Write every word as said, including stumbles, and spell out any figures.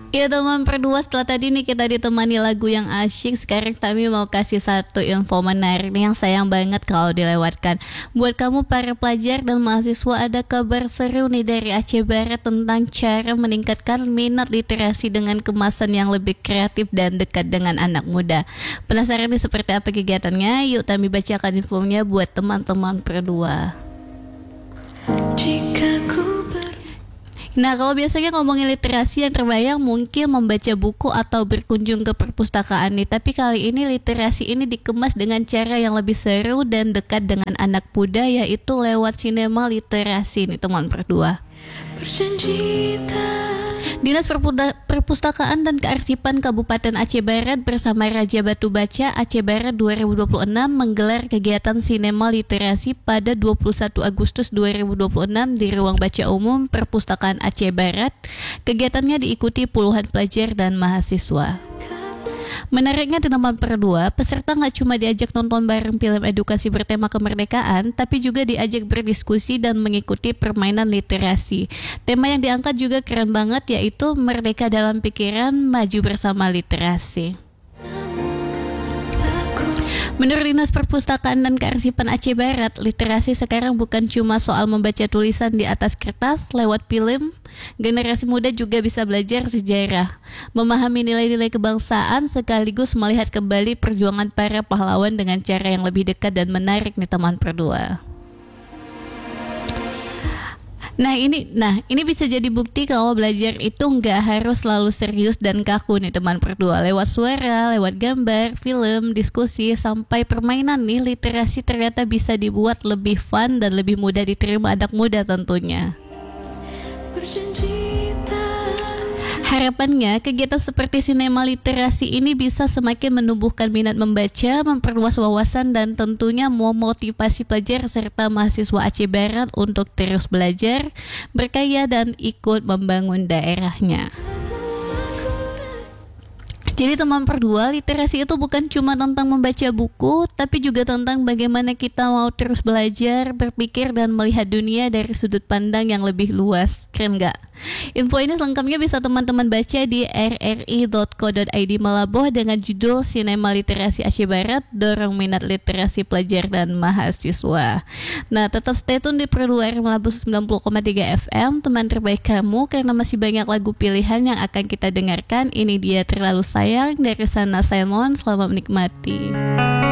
Ya teman berdua, setelah tadi nih kita ditemani lagu yang asyik, sekarang kami mau kasih satu info menarik nih yang sayang banget kalau dilewatkan. Buat kamu para pelajar dan mahasiswa, ada kabar seru nih dari Aceh Barat tentang cara meningkatkan minat literasi dengan kemasan yang lebih kreatif dan dekat dengan anak muda. Penasaran nih seperti apa kegiatannya? Yuk kami bacakan infonya buat teman-teman berdua. Jika ku Nah, kalau biasanya ngomongin literasi yang terbayang mungkin membaca buku atau berkunjung ke perpustakaan nih. Tapi kali ini literasi ini dikemas dengan cara yang lebih seru dan dekat dengan anak muda, yaitu lewat sinema literasi nih teman berdua. Berjanji Dinas Perpustakaan dan Kearsipan Kabupaten Aceh Barat bersama Raja Batu Baca Aceh Barat dua ribu dua puluh enam menggelar kegiatan sinema literasi pada dua puluh satu Agustus dua ribu dua puluh enam di Ruang Baca Umum Perpustakaan Aceh Barat. Kegiatannya diikuti puluhan pelajar dan mahasiswa. Menariknya di tempat berdua, peserta nggak cuma diajak nonton bareng film edukasi bertema kemerdekaan, tapi juga diajak berdiskusi dan mengikuti permainan literasi. Tema yang diangkat juga keren banget, yaitu Merdeka dalam Pikiran, Maju Bersama Literasi. Menurut Dinas Perpustakaan dan Kearsipan Aceh Barat, literasi sekarang bukan cuma soal membaca tulisan di atas kertas lewat film. Generasi muda juga bisa belajar sejarah, memahami nilai-nilai kebangsaan, sekaligus melihat kembali perjuangan para pahlawan dengan cara yang lebih dekat dan menarik nih teman berdua. Nah ini, nah ini bisa jadi bukti kalau belajar itu nggak harus selalu serius dan kaku nih teman berdua. Lewat suara, lewat gambar, film, diskusi, sampai permainan nih, literasi ternyata bisa dibuat lebih fun dan lebih mudah diterima anak muda tentunya. Harapannya, kegiatan seperti sinema literasi ini bisa semakin menumbuhkan minat membaca, memperluas wawasan, dan tentunya memotivasi pelajar serta mahasiswa Aceh Barat untuk terus belajar, berkarya, dan ikut membangun daerahnya. Jadi teman berdua, literasi itu bukan cuma tentang membaca buku, tapi juga tentang bagaimana kita mau terus belajar, berpikir, dan melihat dunia dari sudut pandang yang lebih luas. Keren gak? Info ini selengkapnya bisa teman-teman baca di r r i dot co dot i d Melaboh dengan judul Sinema Literasi Aceh Barat, Dorong Minat Literasi Pelajar dan Mahasiswa. Nah, tetap stay tune di Perdua R Melaboh sembilan puluh koma tiga F M, teman terbaik kamu, karena masih banyak lagu pilihan yang akan kita dengarkan. Ini dia Terlalu Sayang dari Sana Simon. Selamat menikmati.